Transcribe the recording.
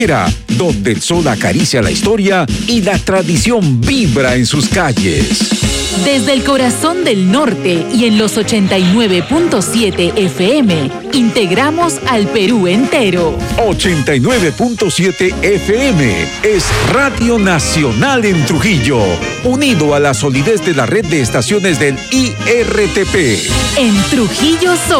donde el sol acaricia la historia y la tradición vibra en sus calles. Desde el corazón del norte y en los 89.7 FM, integramos al Perú entero. 89.7 FM es Radio Nacional en Trujillo, unido a la solidez de la red de estaciones del IRTP. En Trujillo